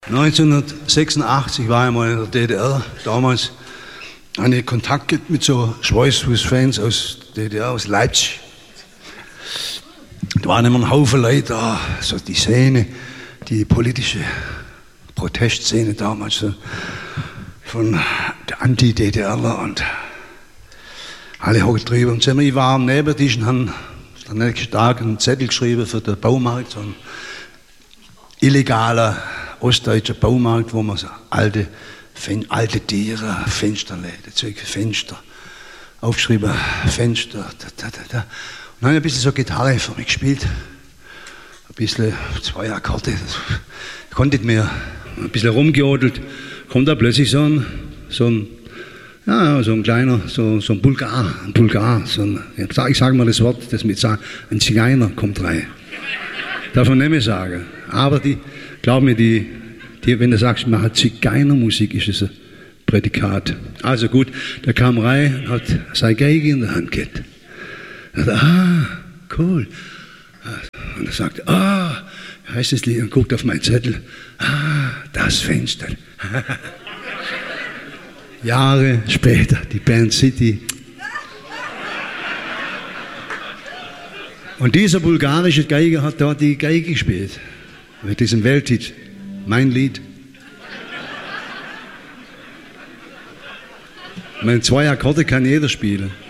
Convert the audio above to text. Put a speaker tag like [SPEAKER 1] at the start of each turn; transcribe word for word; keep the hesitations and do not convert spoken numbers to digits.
[SPEAKER 1] neunzehnhundertsechsundachtzig war ich mal in der D D R. Damals hatte ich Kontakt mit so Schweißfuß-Fans aus der D D R, aus Leipzig. Da waren immer ein Haufen Leute da, so die Szene, die politische Protestszene damals so von der Anti-D D Rler und alle hoch drüber. Und ich war am Nebentisch und habe am nächsten Tag einen Zettel geschrieben für den Baumarkt, so ein illegaler ostdeutscher Baumarkt, wo man so alte, alte Tiere, Fensterläden, Zeug für Fenster, aufgeschrieben, Fenster, da, da, da, da. Und dann habe ich ein bisschen so Gitarre für mich gespielt, ein bisschen, zwei Akkorde, das konnte ich mehr, ein bisschen rumgeodelt, kommt da plötzlich so ein, so ein, ja, so ein kleiner, so, so ein Bulgar, ein Bulgar, so ein, ich sage mal das Wort, das mit sagen, ein Zigeuner kommt rein. Darf man nicht mehr sagen. Aber die, glaub mir, die, die, wenn du sagst, man hat Zigeunermusik, ist es ein Prädikat. Also gut, der kam rein, hat seine Geige in der Hand gehabt. Er sagt, ah, cool. Und er sagt, ah, heißt das Lied, und guckt auf meinen Zettel, ah, das Fenster. Jahre später, die Band City. Und dieser bulgarische Geiger hat dort die Geige gespielt. Mit diesem Welthit, mein Lied. Meine zwei Akkorde kann jeder spielen.